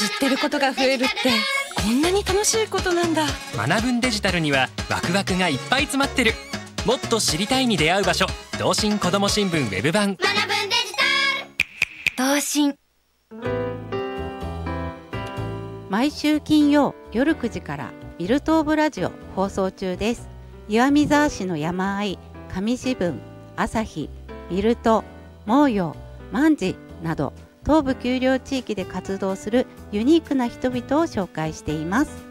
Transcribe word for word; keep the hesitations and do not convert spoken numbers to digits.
知ってることが増えるってこんなに楽しいことなんだ。 学ぶんデジタルにはワクワクがいっぱい詰まってる。もっと知りたいに出会う場所、同心こども新聞ウェブ版。 学ぶんデジタル同心。 毎週金曜夜くじからミルトーブラジオ放送中です。岩見沢市の山あい、上志分、朝日、ミルト、毛陽、万事など東部丘陵地域で活動するユニークな人々を紹介しています。